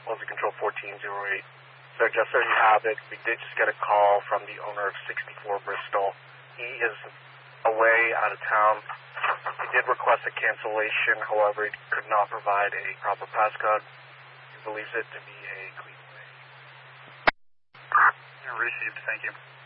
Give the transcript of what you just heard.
Quality Control 1408. So just so you have it, we did just get a call from the owner of 64 Bristol. He is away out of town. He did request a cancellation, however, he could not provide a proper passcode. He believes it to be a clean way. Received, thank you.